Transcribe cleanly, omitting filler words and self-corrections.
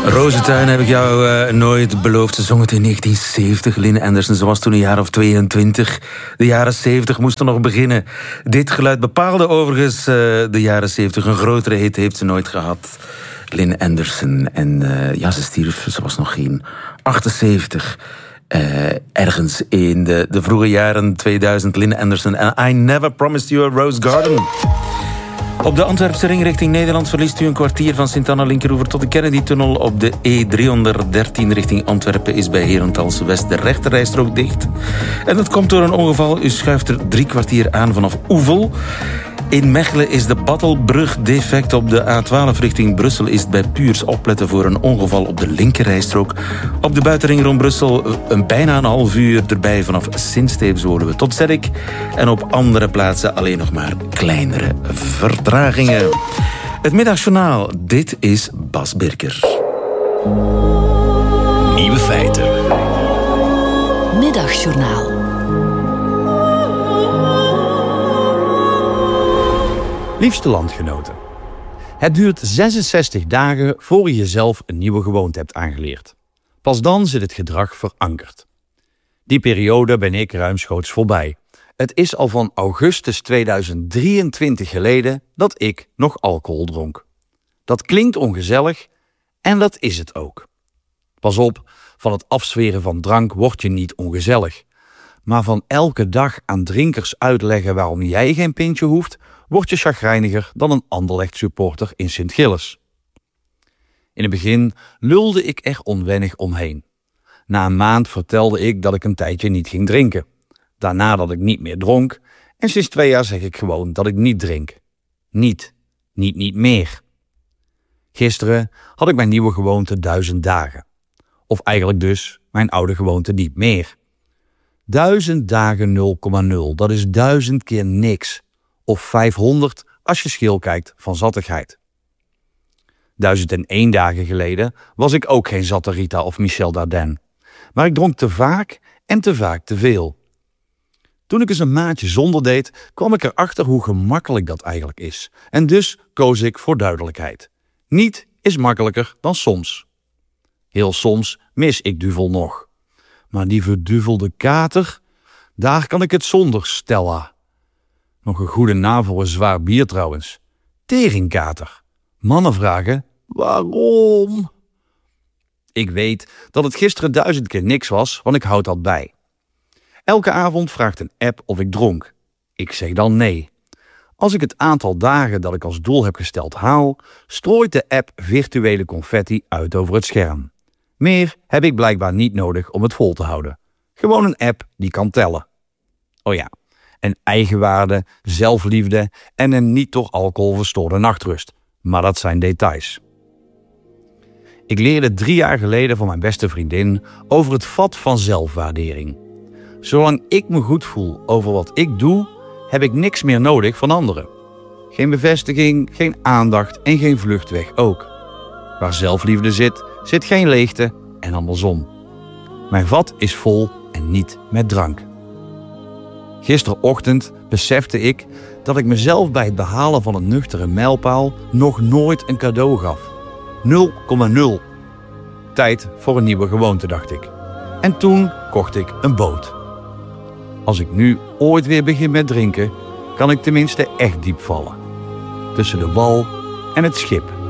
Rozentuin heb ik jou nooit beloofd. Ze zong het in 1970, Lynn Anderson. Ze was toen een jaar of 22. De jaren 70 moesten nog beginnen. Dit geluid bepaalde overigens de jaren 70. Een grotere hit heeft ze nooit gehad. Lynn Anderson. En ze stierf, ze was nog geen 78. Ergens in de vroege jaren 2000. Lynn Anderson. And I Never Promised You a Rose Garden. Op de Antwerpse ring richting Nederland verliest u een kwartier van Sint-Anna-Linkeroever tot de Kennedy-tunnel. Op de E313 richting Antwerpen is bij Herentals West de rechterrijstrook dicht. En dat komt door een ongeval. U schuift er 3 kwartier aan vanaf Oevel. In Mechelen is de Battelbrug defect. Op de A12 richting Brussel is het bij Puurs opletten voor een ongeval op de linkerrijstrook. Op de buitenring rond Brussel bijna een half uur erbij vanaf Sint-Stevenswoluwe tot Zeddik. En op andere plaatsen alleen nog maar kleinere vertragingen. Het Middagjournaal, dit is Bas Birker. Nieuwe feiten. Middagjournaal. Liefste landgenoten. Het duurt 66 dagen voor je jezelf een nieuwe gewoonte hebt aangeleerd. Pas dan zit het gedrag verankerd. Die periode ben ik ruimschoots voorbij. Het is al van augustus 2023 geleden dat ik nog alcohol dronk. Dat klinkt ongezellig en dat is het ook. Pas op, van het afzweren van drank word je niet ongezellig. Maar van elke dag aan drinkers uitleggen waarom jij geen pintje hoeft, word je chagrijniger dan een Anderlecht supporter in Sint-Gilles. In het begin lulde ik er onwennig omheen. Na een maand vertelde ik dat ik een tijdje niet ging drinken. Daarna dat ik niet meer dronk. En sinds 2 jaar zeg ik gewoon dat ik niet drink. Niet meer. Gisteren had ik mijn nieuwe gewoonte 1000 dagen. Of eigenlijk dus mijn oude gewoonte niet meer. 1000 dagen 0,0, dat is 1000 keer niks. Of 500 als je schil kijkt van zattigheid. 1001 dagen geleden was ik ook geen zatte Rita of Michel Dardenne. Maar ik dronk te vaak en te vaak te veel. Toen ik eens een maandje zonder deed, kwam ik erachter hoe gemakkelijk dat eigenlijk is. En dus koos ik voor duidelijkheid. Niet is makkelijker dan soms. Heel soms mis ik duvel nog. Maar die verduvelde kater, daar kan ik het zonder Stella. Nog een goede naam voor een zwaar bier trouwens. Teringkater. Mannen vragen, waarom? Ik weet dat het gisteren 1000 keer niks was, want ik houd dat bij. Elke avond vraagt een app of ik dronk. Ik zeg dan nee. Als ik het aantal dagen dat ik als doel heb gesteld haal, strooit de app virtuele confetti uit over het scherm. Meer heb ik blijkbaar niet nodig om het vol te houden. Gewoon een app die kan tellen. Oh ja, en eigenwaarde, zelfliefde en een niet door alcohol verstoorde nachtrust. Maar dat zijn details. Ik leerde 3 jaar geleden van mijn beste vriendin over het vat van zelfwaardering. Zolang ik me goed voel over wat ik doe, heb ik niks meer nodig van anderen. Geen bevestiging, geen aandacht en geen vluchtweg ook. Waar zelfliefde zit, zit geen leegte en andersom. Mijn vat is vol en niet met drank. Gisterochtend besefte ik dat ik mezelf bij het behalen van een nuchtere mijlpaal nog nooit een cadeau gaf. 0,0. Tijd voor een nieuwe gewoonte, dacht ik. En toen kocht ik een boot. Als ik nu ooit weer begin met drinken, kan ik tenminste echt diep vallen. Tussen de wal en het schip.